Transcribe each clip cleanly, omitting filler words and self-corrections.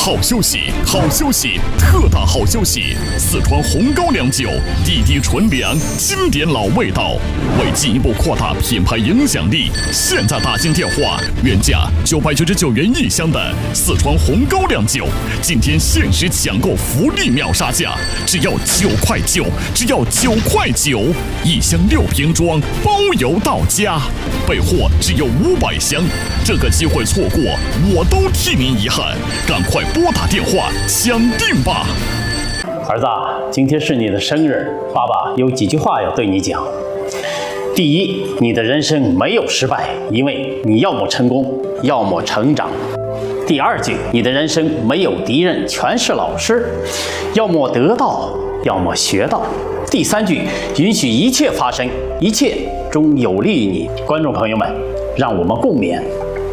好休息，好休息，特大好休息！四川红高粱酒，滴滴纯粮，经典老味道。为进一步扩大品牌影响力，现在打进电话，原价999元1箱的四川红高粱酒，今天限时抢购福利秒杀价，只要9块9，只要9块9，1箱6瓶装，包邮到家。备货只有500箱，这个机会错过，我都替您遗憾。赶快拨打电话抢定吧！ 儿子，今天是你的生日，爸爸有几句话要对你讲。第一，你的人生没有失败，因为你要么成功，要么成长。第二句，你的人生没有敌人，全是老师，要么得到，要么学到。第三句，允许一切发生，一切终有利于你。观众朋友们，让我们共勉。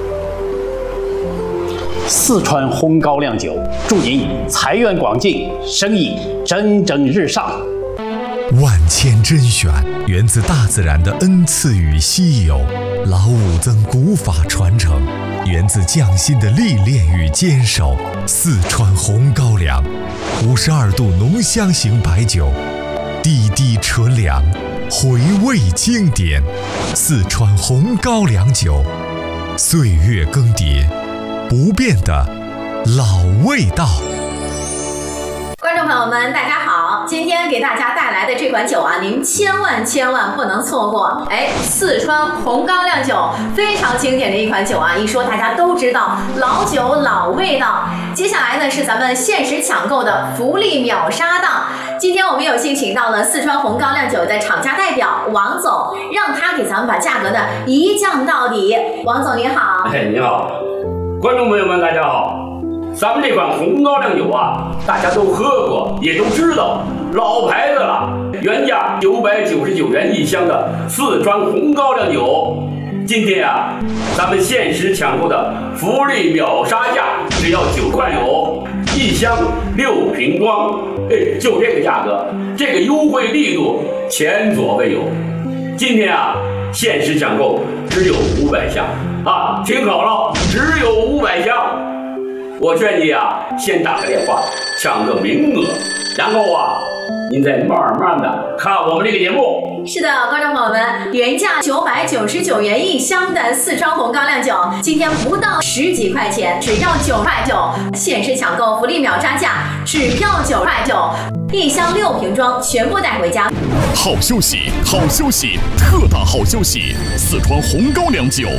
四川红高粱酒，祝您财源广进，生意蒸蒸日上。 万千甄选源自大自然的恩赐与稀有，老五增古法传承源自匠心的历练与坚守。四川红高粱，52度浓香型白酒，滴滴纯粮，回味经典。四川红高粱酒，岁月更迭，不变的老味道。 观众朋友们，大家好！今天给大家带来的这款酒啊，您千万不能错过。四川红高粱酒非常经典的一款酒啊，一说大家都知道，老酒老味道。接下来呢是咱们限时抢购的福利秒杀档。今天我们有幸请到了四川红高粱酒的厂家代表王总，让他给咱们把价格呢一降到底。王总您好。 你好，观众朋友们大家好。咱们这款红高粱酒啊，大家都喝过，也都知道，老牌子了。原价999元1箱的四川红高粱酒，今天啊，咱们限时抢购的福利秒杀价，只要9块9，1箱6瓶装。就这个价格，这个优惠力度前所未有。今天啊，限时抢购只有500箱啊，听好了，只有500箱。我劝你啊，先打个电话抢个名额，然后啊，您再慢慢的看我们这个节目。 是的，观众朋友们，原价999元1箱的四川红高粱酒，今天不到10几块钱，只要9块9，限时抢购福利秒杀价，只要9块9，1箱6瓶装，全部带回家。 好休息，好休息，特大好休息！四川红高粱酒。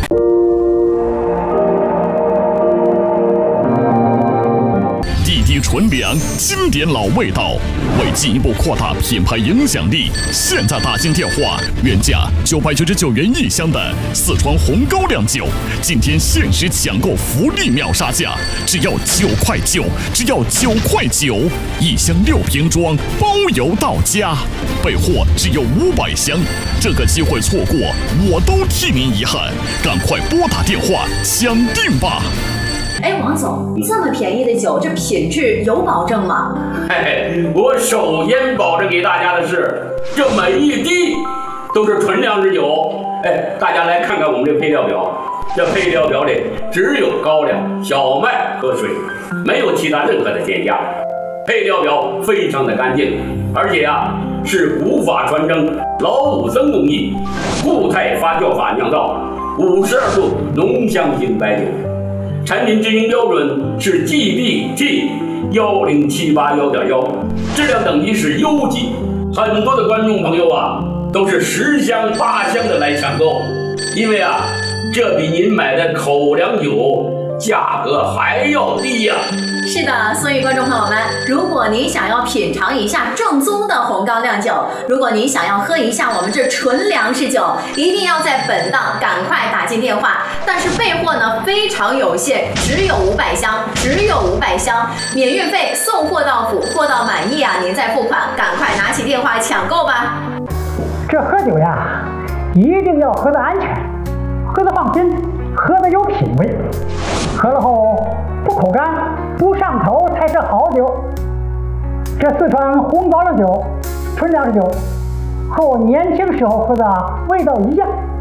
纯粮，经典老味道。为进一步扩大品牌影响力，现在打进电话，原价999元1箱的四川红高粱酒，今天限时抢购福利秒杀价，只要9块9，只要9块9，1箱6瓶装，包邮到家。备货只有500箱，这个机会错过，我都替您遗憾。赶快拨打电话抢定吧！ 王总，这么便宜的酒，这品质有保证吗？ 我首先保证给大家的是，这每一滴都是纯粮食酒。大家来看看我们这配料表，这配料表里只有高粱、小麦和水，没有其他任何的添加。配料表非常的干净，而且啊是古法传承，老五增工艺，固态发酵法酿造，52度浓香型白酒。产品制营标准是 GBT 10781.1，质量等级是优级。很多的观众朋友啊，都是10箱8箱的来抢购，因为啊，这比您买的口粮酒价格还要低呀。 是的，所以观众朋友们，如果您想要品尝一下正宗的红高粱酒，如果您想要喝一下我们这纯粮食酒，一定要在本档赶快打进电话。但是备货呢非常有限，只有500箱，只有500箱，免运费，送货到府，货到满意啊，您再付款，赶快拿起电话抢购吧。 这喝酒呀，一定要喝得安全，喝得放心，喝得有品味，喝了后不口干不上头才是好酒。这四川红高粱酒，纯粮食酒，和我年轻时候喝的味道一样。